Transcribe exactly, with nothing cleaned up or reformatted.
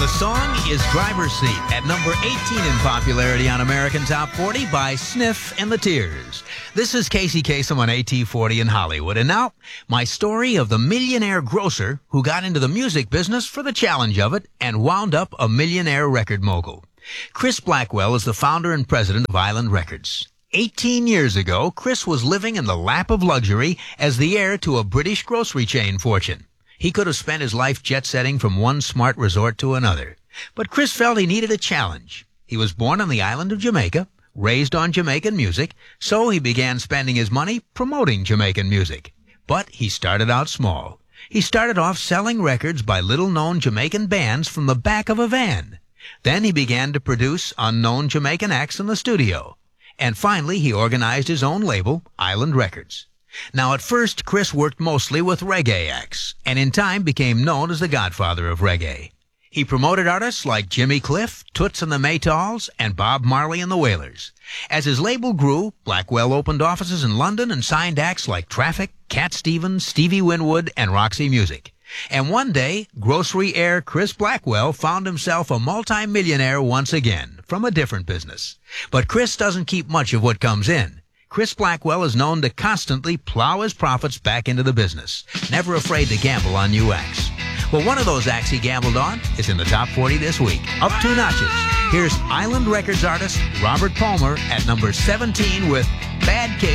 The song is Driver's Seat at number eighteen in popularity on American Top forty by Sniff and the Tears. This is Casey Kasem on A T forty in Hollywood. And now, my story of the millionaire grocer who got into the music business for the challenge of it and wound up a millionaire record mogul. Chris Blackwell is the founder and president of Island Records. eighteen years ago, Chris was living in the lap of luxury as the heir to a British grocery chain fortune. He could have spent his life jet-setting from one smart resort to another. But Chris felt he needed a challenge. He was born on the island of Jamaica, raised on Jamaican music, so he began spending his money promoting Jamaican music. But he started out small. He started off selling records by little-known Jamaican bands from the back of a van. Then he began to produce unknown Jamaican acts in the studio. And finally, he organized his own label, Island Records. Now, at first, Chris worked mostly with reggae acts, and in time became known as the godfather of reggae. He promoted artists like Jimmy Cliff, Toots and the Maytals, and Bob Marley and the Wailers. As his label grew, Blackwell opened offices in London and signed acts like Traffic, Cat Stevens, Stevie Winwood, and Roxy Music. And one day, grocery heir Chris Blackwell found himself a multi-millionaire once again, from a different business. But Chris doesn't keep much of what comes in. Chris Blackwell is known to constantly plow his profits back into the business, never afraid to gamble on new acts. Well, one of those acts he gambled on is in the top forty this week, up two notches. Here's Island Records artist Robert Palmer at number seventeen with Bad Case.